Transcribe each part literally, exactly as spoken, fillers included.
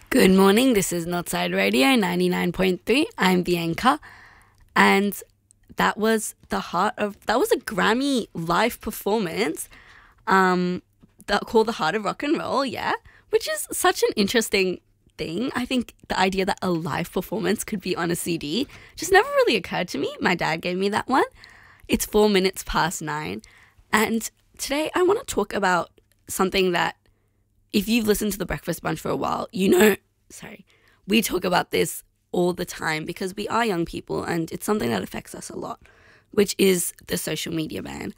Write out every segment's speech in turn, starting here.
Good morning, this is Northside Radio ninety-nine point three. I'm Bianca, and that was the heart of, that was a Grammy live performance um, that called The Heart of Rock and Roll, yeah, which is such an interesting thing. I think the idea that a live performance could be on a C D just never really occurred to me. My dad gave me that one. It's four minutes past nine, and today I want to talk about something that, if you've listened to The Breakfast Bunch for a while, you know, sorry, we talk about this all the time because we are young people and it's something that affects us a lot, which is the social media ban.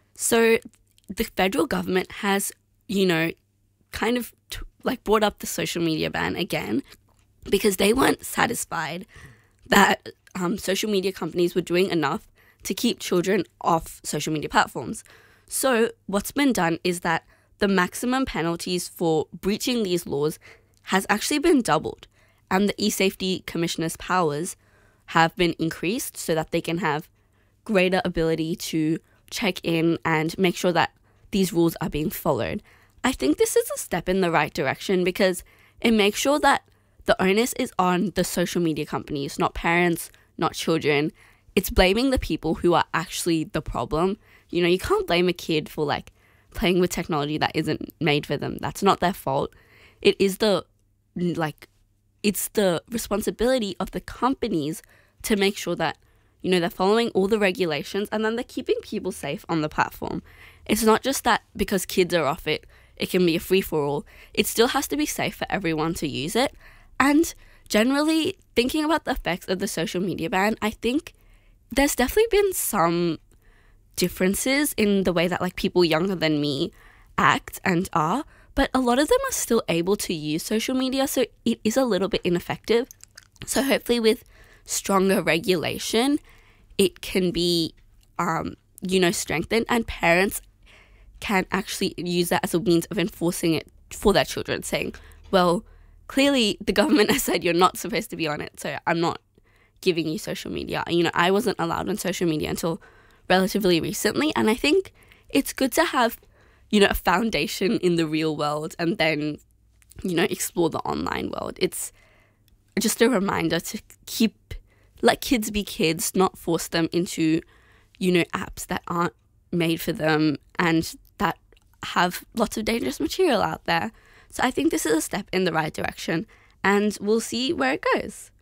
So the federal government has, you know, kind of t- like brought up the social media ban again because they weren't satisfied that um, social media companies were doing enough to keep children off social media platforms. So what's been done is that the maximum penalties for breaching these laws has actually been doubled, and the eSafety Commissioner's powers have been increased so that they can have greater ability to check in and make sure that these rules are being followed. I think this is a step in the right direction because it makes sure that the onus is on the social media companies, not parents, not children. It's blaming the people who are actually the problem. You know, you can't blame a kid for like playing with technology that isn't made for them. That's not their fault. It is the, like, it's the responsibility of the companies to make sure that, you know, they're following all the regulations and then they're keeping people safe on the platform. It's not just that because kids are off it, it can be a free-for-all. It still has to be safe for everyone to use it. And generally, thinking about the effects of the social media ban, I think there's definitely been some differences in the way that like people younger than me act and are, but a lot of them are still able to use social media, so it is a little bit ineffective. So hopefully with stronger regulation, it can be, um, you know, strengthened, and parents can actually use that as a means of enforcing it for their children, saying, well, clearly the government has said you're not supposed to be on it, so I'm not giving you social media. You know, I wasn't allowed on social media until relatively recently, and I think it's good to have, you know, a foundation in the real world and then, you know, explore the online world. It's just a reminder to keep, let kids be kids, not force them into, you know, apps that aren't made for them and that have lots of dangerous material out there. So I think this is a step in the right direction and we'll see where it goes.